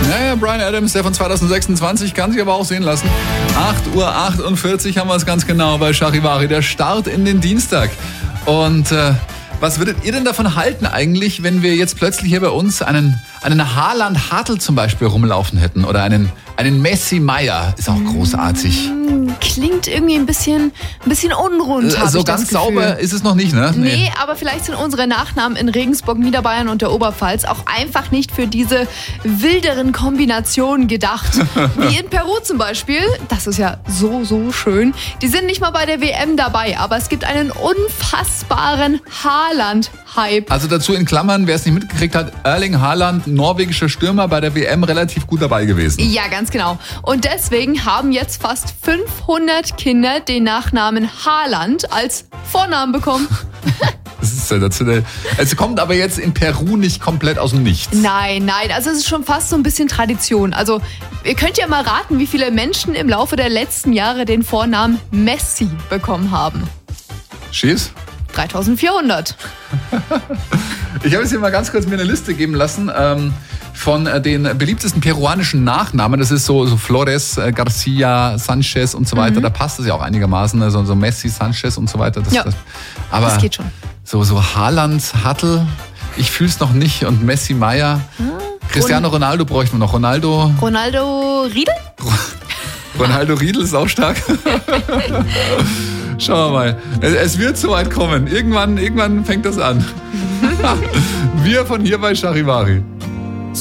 Naja, Bryan Adams, der von 2026, kann sich aber auch sehen lassen. 8:48 Uhr haben wir es ganz genau bei Charivari. Der Start in den Dienstag. Und was würdet ihr denn davon halten eigentlich, wenn wir jetzt plötzlich hier bei uns einen Haaland Hartl zum Beispiel rumlaufen hätten oder einen Messi Meier? Ist auch großartig. Klingt irgendwie ein bisschen unrund, So ganz sauber ist es noch nicht, ne? Nee, aber vielleicht sind unsere Nachnamen in Regensburg, Niederbayern und der Oberpfalz auch einfach nicht für diese wilderen Kombinationen gedacht. Wie in Peru zum Beispiel. Das ist ja so schön. Die sind nicht mal bei der WM dabei, aber es gibt einen unfassbaren Haaland-Hype. Also dazu in Klammern, wer es nicht mitgekriegt hat, Erling Haaland, norwegischer Stürmer, bei der WM relativ gut dabei gewesen. Ja, ganz genau. Und deswegen haben jetzt fast 500 Kinder den Nachnamen Haaland als Vornamen bekommen. Das ist sensationell. Es kommt aber jetzt in Peru nicht komplett aus dem Nichts. Nein, also es ist schon fast so ein bisschen Tradition. Also ihr könnt ja mal raten, wie viele Menschen im Laufe der letzten Jahre den Vornamen Messi bekommen haben. Schieß? 3400. Ich habe jetzt hier mal ganz kurz mir eine Liste geben lassen von den beliebtesten peruanischen Nachnamen. Das ist so Flores, Garcia, Sanchez und so weiter. Da passt es ja auch einigermaßen. Also so Messi, Sanchez und so weiter. Aber das geht schon. So Haaland, Hartl, ich fühle es noch nicht. Und Messi, Meier. Cristiano Ronaldo bräuchten wir noch. Ronaldo Riedel? Ronaldo Riedel ist auch stark. Schauen wir mal. Es wird so weit kommen. Irgendwann fängt das an. Wir von hier bei Charivari.